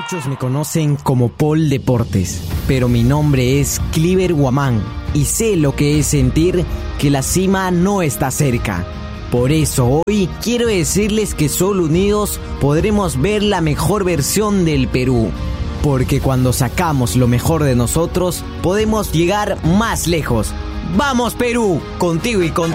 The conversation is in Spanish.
Muchos me conocen como Paul Deportes, pero mi nombre es Cliver Guamán y sé lo que es sentir que la cima no está cerca. Por eso hoy quiero decirles que solo unidos podremos ver la mejor versión del Perú. Porque cuando sacamos lo mejor de nosotros, podemos llegar más lejos. ¡Vamos Perú! Contigo y con